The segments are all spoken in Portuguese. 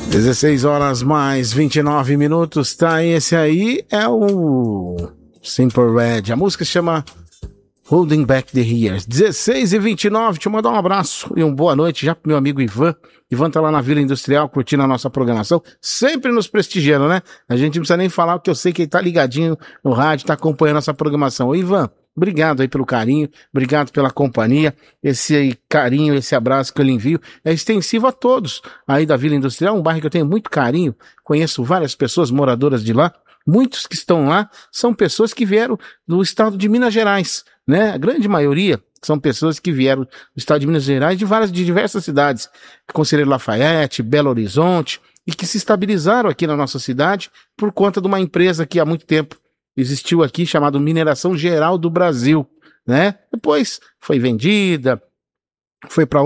16 horas mais 29 minutos, tá? Esse aí é o Simple Red. A música se chama Holding Back the Years. 16h29, deixa eu mandar um abraço e uma boa noite já pro meu amigo Ivan. Ivan tá lá na Vila Industrial curtindo a nossa programação, sempre nos prestigiando, né? A gente não precisa nem falar, porque eu sei que ele tá ligadinho no rádio, tá acompanhando essa programação. Ô Ivan, obrigado aí pelo carinho, obrigado pela companhia, esse carinho, esse abraço que eu lhe envio é extensivo a todos aí da Vila Industrial, um bairro que eu tenho muito carinho, conheço várias pessoas moradoras de lá, muitos que estão lá são pessoas que vieram do estado de Minas Gerais, né? A grande maioria são pessoas que vieram do estado de Minas Gerais de diversas cidades, Conselheiro Lafayette, Belo Horizonte, e que se estabilizaram aqui na nossa cidade por conta de uma empresa que há muito tempo existiu aqui, chamada Mineração Geral do Brasil, né? Depois foi vendida, foi para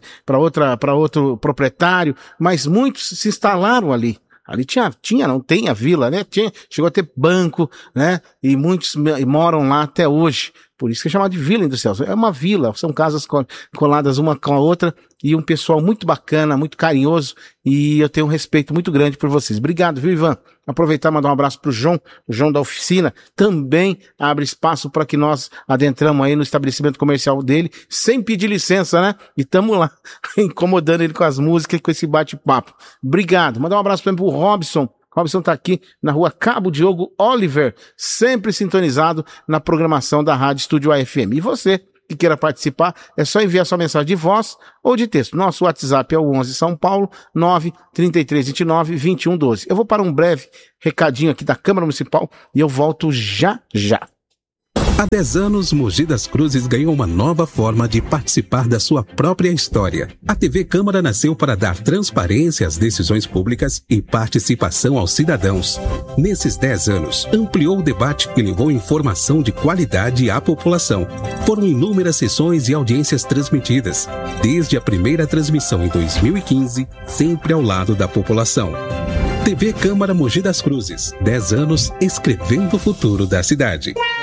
outro proprietário, mas muitos se instalaram ali. Ali não tem a vila, né? Chegou a ter banco, né? E muitos moram lá até hoje. Por isso que é chamado de Vila Industrial. É uma vila, são casas coladas uma com a outra e um pessoal muito bacana, muito carinhoso, e eu tenho um respeito muito grande por vocês. Obrigado, viu, Ivan? Aproveitar e mandar um abraço pro João, o João da oficina, também abre espaço para que nós adentramos aí no estabelecimento comercial dele, sem pedir licença, né? E tamo lá, incomodando ele com as músicas e com esse bate-papo. Obrigado. Mandar um abraço também pro Robson. Robson tá aqui na rua Cabo Diogo Oliver, sempre sintonizado na programação da Rádio Estúdio AFM. E você que queira participar, é só enviar sua mensagem de voz ou de texto. Nosso WhatsApp é o 11 São Paulo 933292112. Eu vou para um breve recadinho aqui da Câmara Municipal e eu volto já já. Há 10 anos, Mogi das Cruzes ganhou uma nova forma de participar da sua própria história. A TV Câmara nasceu para dar transparência às decisões públicas e participação aos cidadãos. Nesses 10 anos, ampliou o debate e levou informação de qualidade à população. Foram inúmeras sessões e audiências transmitidas, desde a primeira transmissão em 2015, sempre ao lado da população. TV Câmara Mogi das Cruzes, 10 anos escrevendo o futuro da cidade.